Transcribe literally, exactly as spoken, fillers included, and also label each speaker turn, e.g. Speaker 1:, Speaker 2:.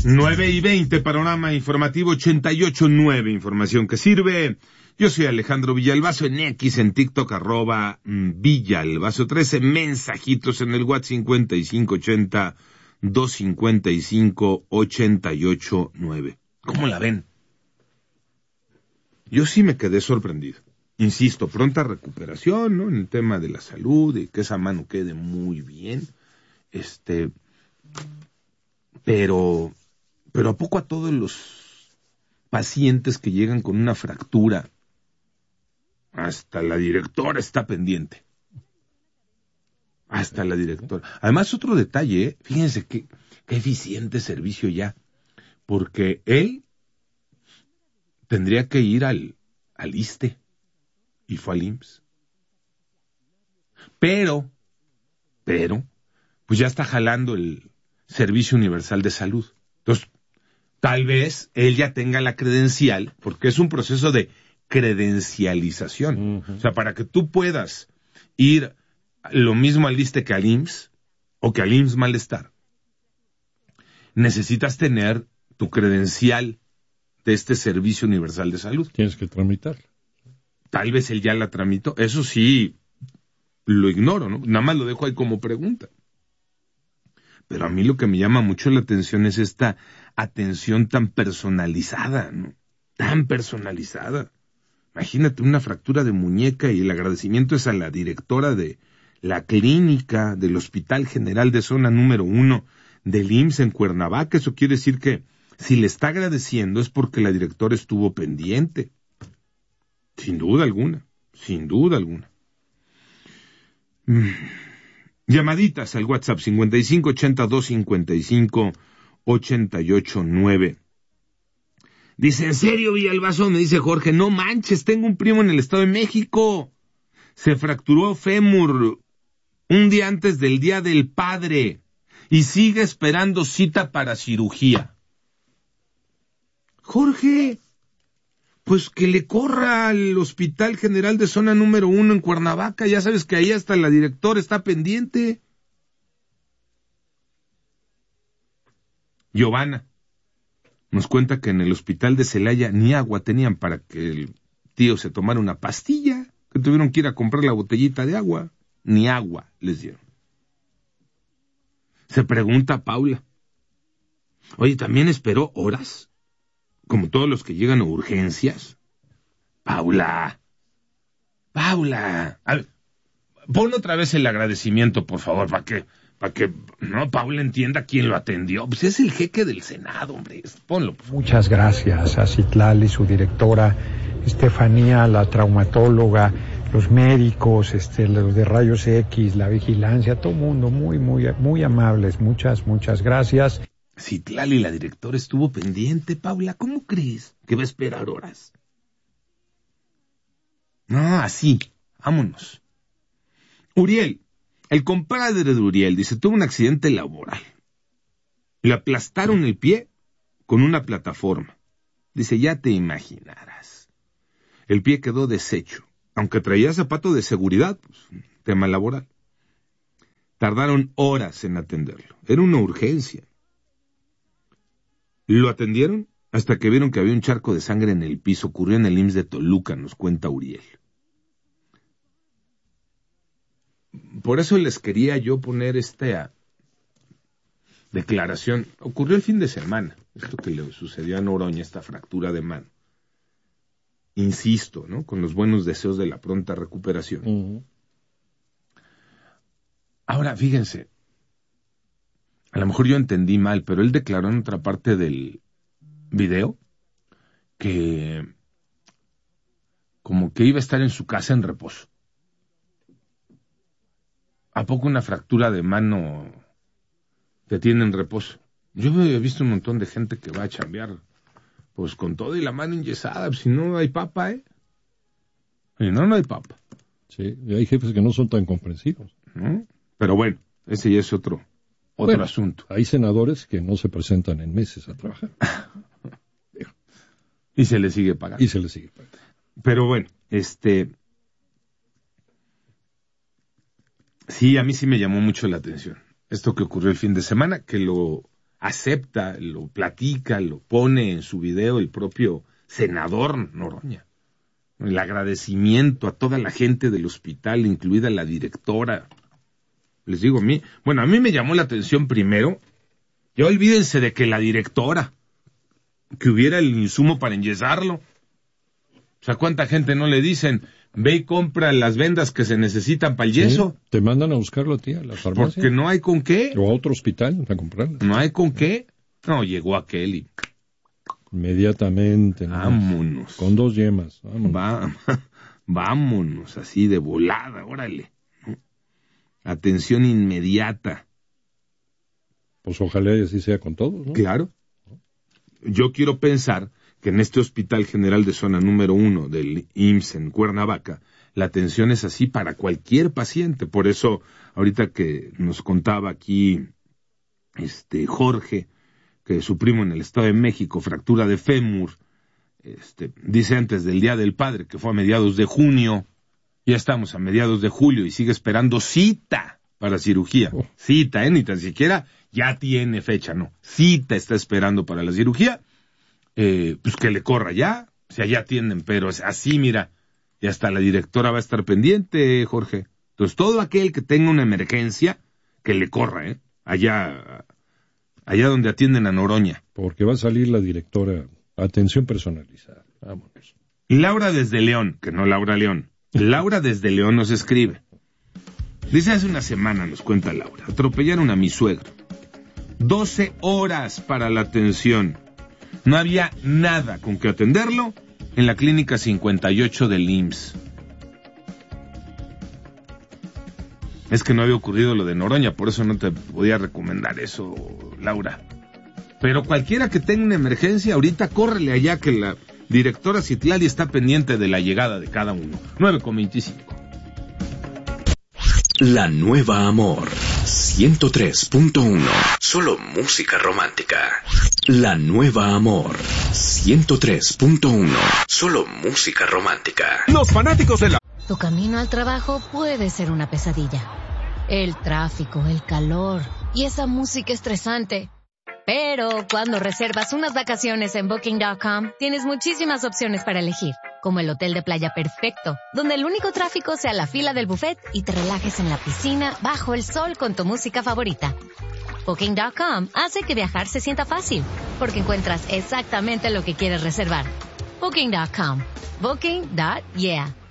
Speaker 1: nueve y veinte, panorama informativo ochenta y ocho punto nueve, información que sirve. Yo soy Alejandro Villalbazo, en X, en TikTok, arroba Villalbazo trece, mensajitos en el WhatsApp cincuenta y cinco ochenta, doscientos cincuenta y cinco, ochenta y ocho nueve. ¿Cómo la ven? Yo sí me quedé sorprendido. Insisto, pronta recuperación, ¿no? En el tema de la salud, y que esa mano quede muy bien. Este, pero, pero ¿a poco a todos los pacientes que llegan con una fractura, hasta la directora está pendiente? Hasta la directora. Además, otro detalle, ¿eh? Fíjense qué, qué eficiente servicio ya, porque él tendría que ir al, al ISSSTE, y fue al I M S S. Pero, pero, pues ya está jalando el Servicio Universal de Salud. Entonces, tal vez él ya tenga la credencial, porque es un proceso de credencialización. Uh-huh. O sea, para que tú puedas ir lo mismo al ISSSTE que al I M S S, o que al I M S S Malestar, necesitas tener tu credencial de este Servicio Universal de Salud.
Speaker 2: Tienes que tramitarla.
Speaker 1: Tal vez él ya la tramitó. Eso sí, lo ignoro, ¿no? Nada más lo dejo ahí como pregunta. Pero a mí lo que me llama mucho la atención es esta atención tan personalizada, ¿no? Tan personalizada. Imagínate una fractura de muñeca y el agradecimiento es a la directora de la clínica del Hospital General de Zona número uno del I M S S en Cuernavaca. Eso quiere decir que si le está agradeciendo es porque la directora estuvo pendiente. Sin duda alguna, sin duda alguna. Mm. Llamaditas al WhatsApp cincuenta y cinco ochenta, doscientos cincuenta y cinco, ochenta y ocho nueve. Dice, ¿en serio, Villalbazo? Me dice Jorge, no manches, tengo un primo en el Estado de México. Se fracturó fémur un día antes del Día del Padre y sigue esperando cita para cirugía. Jorge, pues que le corra al Hospital General de Zona número uno en Cuernavaca. Ya sabes que ahí hasta la directora está pendiente. Giovanna nos cuenta que en el hospital de Celaya ni agua tenían para que el tío se tomara una pastilla, que tuvieron que ir a comprar la botellita de agua. Ni agua les dieron. Se pregunta Paula, oye, ¿también esperó horas? Como todos los que llegan a urgencias. Paula, Paula, a ver, pon otra vez el agradecimiento, por favor, para que, para que, no, Paula entienda quién lo atendió. Pues es el jeque del Senado, hombre, ponlo. Por favor.
Speaker 3: Muchas gracias a Citlali, su directora, Estefanía, la traumatóloga, los médicos, este, los de rayos X, la vigilancia, todo el mundo, muy, muy, muy amables. Muchas, muchas gracias.
Speaker 1: Citlali, la directora, estuvo pendiente, Paula. ¿Cómo crees que va a esperar horas? No, así, vámonos. Uriel, el compadre de Uriel, dice, tuvo un accidente laboral. Le aplastaron el pie con una plataforma. Dice, ya te imaginarás. El pie quedó deshecho. Aunque traía zapato de seguridad, pues, tema laboral. Tardaron horas en atenderlo. Era una urgencia. Lo atendieron hasta que vieron que había un charco de sangre en el piso. Ocurrió en el I M S S de Toluca, nos cuenta Uriel. Por eso les quería yo poner esta declaración. Ocurrió el fin de semana, esto que le sucedió a Noroña, esta fractura de mano. Insisto, ¿no? Con los buenos deseos de la pronta recuperación. Uh-huh. Ahora, fíjense, a lo mejor yo entendí mal, pero él declaró en otra parte del video que como que iba a estar en su casa en reposo. ¿A poco una fractura de mano te tiene en reposo? Yo he visto un montón de gente que va a chambear pues con todo y la mano enyesada, pues, si no hay papa, ¿eh? Si no, no hay papa.
Speaker 2: Sí, y hay jefes que no son tan comprensivos.
Speaker 1: ¿No? Pero bueno, ese ya es otro Otro bueno, asunto.
Speaker 2: Hay senadores que no se presentan en meses a trabajar.
Speaker 1: Y se les sigue pagando.
Speaker 2: Y se les sigue pagando.
Speaker 1: Pero bueno, este... sí, a mí sí me llamó mucho la atención. Esto que ocurrió el fin de semana, que lo acepta, lo platica, lo pone en su video el propio senador Noroña. El agradecimiento a toda la gente del hospital, incluida la directora. Les digo, a mí, bueno, a mí me llamó la atención primero, ya olvídense de que la directora, que hubiera el insumo para enyesarlo. O sea, ¿cuánta gente no le dicen, ve y compra las vendas que se necesitan para el yeso?
Speaker 2: Sí, te mandan a buscarlo a ti, a la farmacia.
Speaker 1: Porque no hay con qué.
Speaker 2: O a otro hospital a comprarlas.
Speaker 1: No hay con qué. No, llegó aquel y...
Speaker 2: Inmediatamente. ¿no?
Speaker 1: Vámonos.
Speaker 2: Con dos yemas. Vámonos.
Speaker 1: Va, vámonos, así de volada, órale. ¿No? Atención inmediata.
Speaker 2: Pues ojalá y así sea con todos, ¿no?
Speaker 1: Claro. Yo quiero pensar que en este Hospital General de Zona número uno del I M S S en Cuernavaca, la atención es así para cualquier paciente. Por eso, ahorita que nos contaba aquí este Jorge, que su primo en el Estado de México, fractura de fémur, este, dice antes del Día del Padre, que fue a mediados de junio, ya estamos a mediados de julio y sigue esperando cita para cirugía.
Speaker 2: Oh.
Speaker 1: Cita, ¿eh? Ni tan siquiera ya tiene fecha, no. Cita está esperando para la cirugía. Eh, pues que le corra ya, o sea, ya atienden, pero es así, mira, y hasta la directora va a estar pendiente, Jorge. Entonces, todo aquel que tenga una emergencia, que le corra, ¿eh? Allá, allá donde atienden a Noroña.
Speaker 2: Porque va a salir la directora, atención personalizada. Vámonos.
Speaker 1: Laura desde León, que no Laura León, Laura desde León nos escribe. Dice, hace una semana, nos cuenta Laura, atropellaron a mi suegro. doce horas para la atención. No había nada con que atenderlo en la clínica cincuenta y ocho del I M S S. Es que no había ocurrido lo de Noroña, por eso no te podía recomendar eso, Laura. Pero cualquiera que tenga una emergencia, ahorita córrele allá que la directora Citlali está pendiente de la llegada de cada uno. nueve con veinticinco.
Speaker 4: La Nueva Amor, ciento tres punto uno. Solo música romántica. La Nueva Amor, ciento tres punto uno. Solo música romántica.
Speaker 5: Los fanáticos de la...
Speaker 6: Tu camino al trabajo puede ser una pesadilla. El tráfico, el calor y esa música estresante. Pero cuando reservas unas vacaciones en Booking punto com, tienes muchísimas opciones para elegir, como el hotel de playa perfecto, donde el único tráfico sea la fila del buffet y te relajes en la piscina bajo el sol con tu música favorita. Booking punto com hace que viajar se sienta fácil, porque encuentras exactamente lo que quieres reservar. Booking punto com. Booking. Yeah.